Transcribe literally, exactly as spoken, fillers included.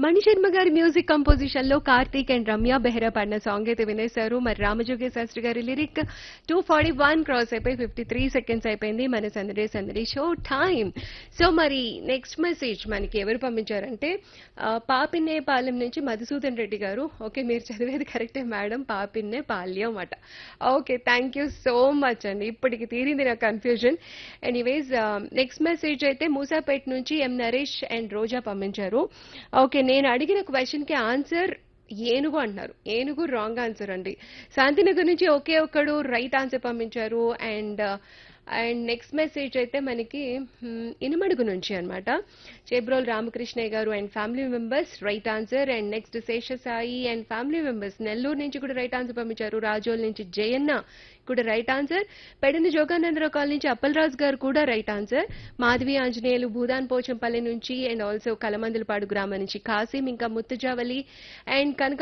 మణిశర్మ గారి music composition లో Karthik and Ramya Behra పాడిన సాంగ్ అయితే వినేశారు. మరి రామజోగి శాస్త్రి గారి lyric two forty one cross అయిపోయి ఫిఫ్టీ త్రీ సెకండ్స్ అయిపోయింది మన సందడి సందడి షో టైం. సో మరి నెక్స్ట్ మెసేజ్ మనకి ఎవరు పంపించారంటే ఆ, పాపిన్నే పాలెం నుంచి మధుసూదన్ రెడ్డి గారు. ఓకే, మీరు చదివేది కరెక్టే మేడం, పాపిన్నే పాల్యం అట. Okay, thank you so much అండి, ఇప్పటికి తీరింది నా కన్ఫ్యూజన్. ఎనీవేస్ నెక్స్ట్ మెసేజ్ అయితే మూసాపేట్ నుంచి ఎం నరేష్ అండ్ రోజా పంపించారు. ఓకే, నేను అడిగిన క్వశ్చన్ కి ఆన్సర్ ఏనుగు అంటున్నారు. ఏనుగు రాంగ్ ఆన్సర్ అండి. శాంతినగర్ నుంచి ఒకే ఒక్కడు రైట్ ఆన్సర్ పంపించారు. అండ్ అండ్ నెక్స్ట్ మెసేజ్ అయితే మనకి మ్, ఇనుమడుగు నుంచి అన్నమాట. చేబ్రోల్ రామకృష్ణయ్య గారు and family members right answer. And next Seshasai and family members Nellore నుంచి కూడా రైట్ ఆన్సర్ పంపించారు. రాజోల్ నుంచి జయన్న కూడా రైట్ ఆన్సర్. పెడిన జోగానందరావు కాలనీ నుంచి అప్పలరాజు గారు కూడా రైట్ ఆన్సర్. మాధవి ఆంజనేయులు భూదాన్ పోచంపల్లి నుంచి అండ్ ఆల్సో కలమందులపాడు గ్రామం నుంచి కాసిం, ఇంకా ముత్తుజావలి అండ్ కనక